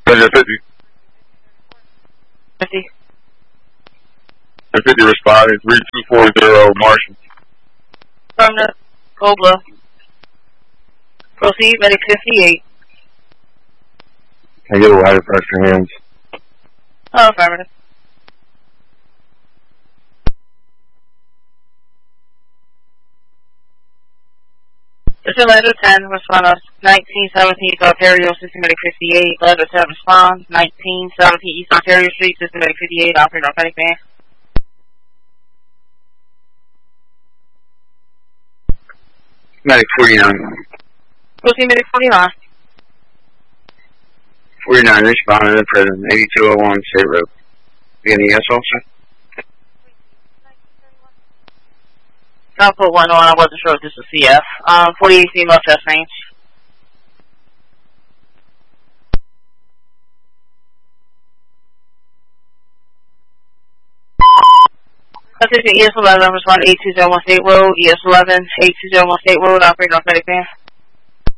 50. 50. 50 responding, 3240 Martian. Affirmative. Cobra. Proceed, medic 58. Can I get a ladder pressure hands? Affirmative. Letter 10, respond us 1917 South Ontario, Systematic 58. Letter 10, respond 1917 East Ontario Street, Systematic 58, operator on Panic Man. Medic 49. Proceed, medic 49. 49, responding to prison, 8201 State Road. Beginning, yes, officer? I'll put one on, I wasn't sure if this was CF. 48 female test range. Attention ES11, respond 8201 State Road, ES11, 8201 State Road, operator on Medic Man.